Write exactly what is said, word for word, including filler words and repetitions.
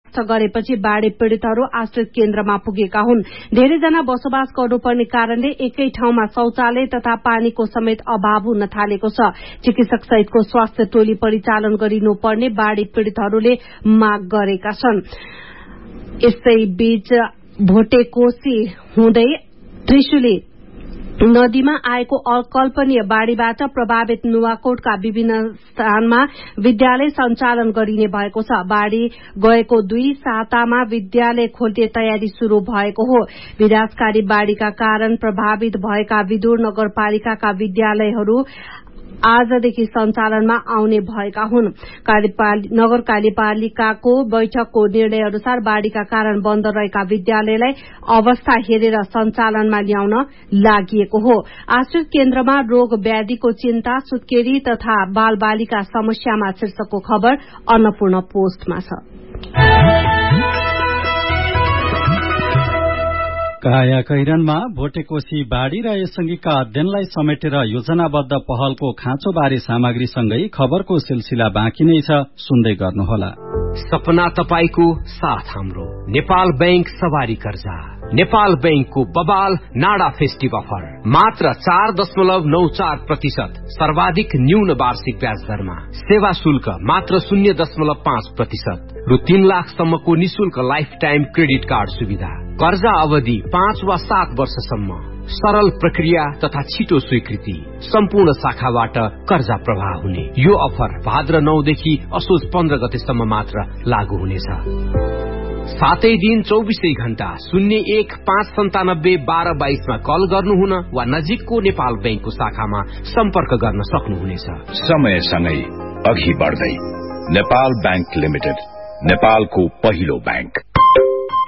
गरेपछि बाढ़ी पीड़ितहरू आश्रित केन्द्रमा पुगेका हुन्। धेरैजना बसोबास गर्नुपर्ने कारणले एकै ठाउँमा शौचालय तथा पानीको समेत अभाव हुन थालेको छ। चिकित्सक सहितको स्वास्थ्य टोली परिचालन गरिनुपर्ने बाढ़ी पीड़ितहरूले माग गरेका छन्। यसैबीच भोटेकोशी हुँदै त्रिशुली नदीमा आएको अकल्पनीय बाढ़ीबाट प्रभावित नुवाकोटका विभिन्न स्थानमा विद्यालय सञ्चालन गरिने भएको छ। बाढ़ी गएको दुई सातामा विद्यालय खोल्ने तयारी शुरू भएको हो। विनाशकारी बाढ़ीका कारण प्रभावित भएका विदुर नगरपालिकाका विद्यालयहरू आजदेखि सञ्चालनमा आउने भएका हुन्। नगर कार्यपालिकाको बैठकको निर्णय अनुसार बाढ़ीका कारण बन्द रहेका विद्यालयलाई अवस्था हेरेर सञ्चालनमा ल्याउन लागिएको हो। आश्रित केन्द्रमा रोग व्याधिको चिन्ता, सुत्केरी तथा बाल बालिका समस्यामा शीर्षकको खबर अन्नपूर्ण पोस्टमा छ। काया कैरनमा भोटेकोशी बाढ़ी र यससँगीका अध्ययनलाई समेटेर योजनाबद्ध पहलको खाँचोबारे सामग्रीसँगै खबरको सिलसिला बाँकी नै छ, सुन्दै गर्नुहोला। सपना तपाईको साथ हाम्रो नेपाल बैंक सवारी कर्जा। नेपाल बैंकको बबाल नाडा फेस्टिभ अफर मात्र चार दशमलव नौ चार प्रतिशत सर्वाधिक न्यून वार्षिक ब्याज दरमा। सेवा शुल्क मात्र शून्य दशमलव पाँच प्रतिशत रु तीन लाखसम्मको निशुल्क लाइफ टाइम क्रेडिट कार्ड सुविधा। कर्जा अवधि पाँच वा सात वर्षसम्म। सरल प्रक्रिया तथा छिटो स्वीकृति। सम्पूर्ण शाखाबाट कर्जा प्रवाह हुने यो अफर भाद्र नौदेखि असोज पन्ध्र गतेसम्म मात्र लागू हुनेछ। सातै दिन चौबिसै घण्टा शून्य एक पाँच सन्तानब्बे बाह्र बाइसमा कल गर्नुहुन वा नजिकको नेपाल बैंकको शाखामा सम्पर्क गर्न सक्नुहुनेछ। समयसँगै अघि बढ्दै नेपाल बैंक लिमिटेड, नेपालको पहिलो बैंक।